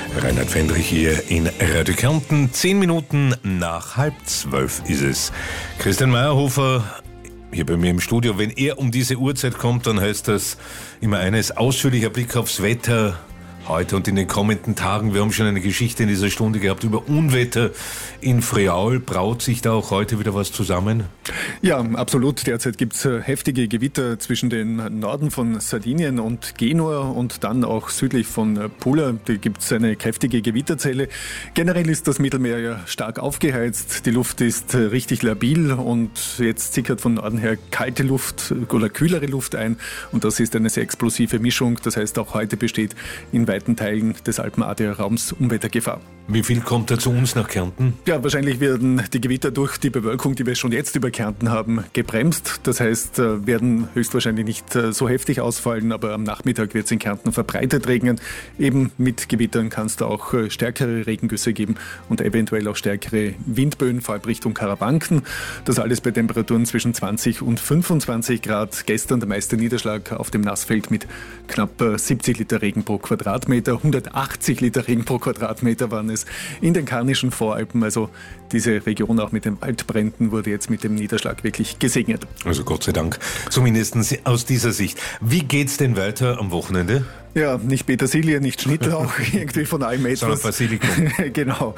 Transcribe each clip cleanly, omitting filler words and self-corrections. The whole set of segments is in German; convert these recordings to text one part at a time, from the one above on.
Reinhard Fendrich hier in Radio Kärnten. 10 Minuten nach 11:30 ist es. Christian Meyerhofer hier bei mir im Studio. Wenn er um diese Uhrzeit kommt, dann heißt das immer eines: ausführlicher Blick aufs Wetter heute und in den kommenden Tagen. Wir haben schon eine Geschichte in dieser Stunde gehabt über Unwetter in Friaul. Braut sich da auch heute wieder was zusammen? Ja, absolut. Derzeit gibt es heftige Gewitter zwischen den Norden von Sardinien und Genua und dann auch südlich von Pula. Da gibt es eine kräftige Gewitterzelle. Generell ist das Mittelmeer ja stark aufgeheizt. Die Luft ist richtig labil und jetzt sickert von Norden her kalte Luft oder kühlere Luft ein. Und das ist eine sehr explosive Mischung. Das heißt, auch heute besteht in weiten Teilen des Alpen-Adria-Raums Unwettergefahr. Wie viel kommt da zu uns nach Kärnten? Ja, wahrscheinlich werden die Gewitter durch die Bewölkung, die wir schon jetzt über Kärnten haben, gebremst. Das heißt, werden höchstwahrscheinlich nicht so heftig ausfallen, aber am Nachmittag wird es in Kärnten verbreitet regnen. Eben mit Gewittern kann es da auch stärkere Regengüsse geben und eventuell auch stärkere Windböen, vor allem Richtung Karawanken. Das alles bei Temperaturen zwischen 20 und 25 Grad. Gestern der meiste Niederschlag auf dem Nassfeld mit knapp 70 Liter Regen pro Quadratmeter. 180 Liter Regen pro Quadratmeter waren es in den Karnischen Voralpen. Also diese Region auch mit den Waldbränden wurde jetzt mit dem Niederschlag wirklich gesegnet. Also Gott sei Dank, zumindest aus dieser Sicht. Wie geht's denn weiter am Wochenende? Ja, nicht Petersilie, nicht Schnittlauch, irgendwie von allem etwas. Sondern Basilikum. Genau.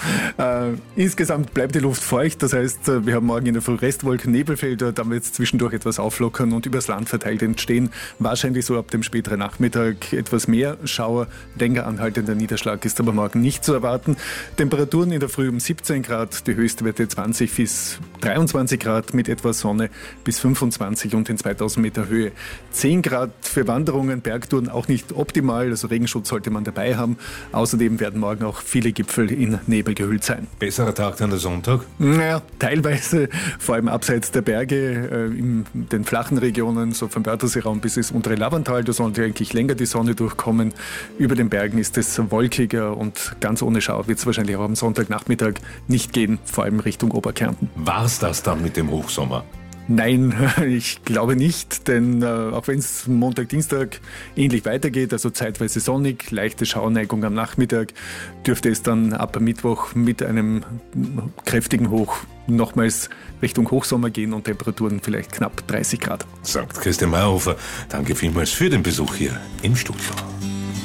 Insgesamt bleibt die Luft feucht, das heißt, wir haben morgen in der Früh Restwolken, Nebelfelder, dann wird es zwischendurch etwas auflockern und übers Land verteilt entstehen. Wahrscheinlich so ab dem späteren Nachmittag etwas mehr Schauer. Länger anhaltender Niederschlag ist aber morgen nicht zu erwarten. Temperaturen in der Früh um 17 Grad, die Höchstwerte 20 bis 23 Grad mit etwas Sonne bis 25 und in 2000 Meter Höhe 10 Grad. Für Wanderungen, Bergtouren auch nicht optimal. Also Regenschutz sollte man dabei haben. Außerdem werden morgen auch viele Gipfel in Nebel gehüllt sein. Besserer Tag dann der Sonntag? Naja, teilweise, vor allem abseits der Berge, in den flachen Regionen, so vom Wörthersee-Raum bis ins untere Lavantal, da sollte eigentlich länger die Sonne durchkommen. Über den Bergen ist es wolkiger und ganz ohne Schauer wird es wahrscheinlich auch am Sonntagnachmittag nicht gehen, vor allem Richtung Oberkärnten. War's das dann mit dem Hochsommer? Nein, ich glaube nicht, denn auch wenn es Montag, Dienstag ähnlich weitergeht, also zeitweise sonnig, leichte Schauerneigung am Nachmittag, dürfte es dann ab Mittwoch mit einem kräftigen Hoch nochmals Richtung Hochsommer gehen und Temperaturen vielleicht knapp 30 Grad. Sagt Christian Meyerhofer. Danke vielmals für den Besuch hier im Studio.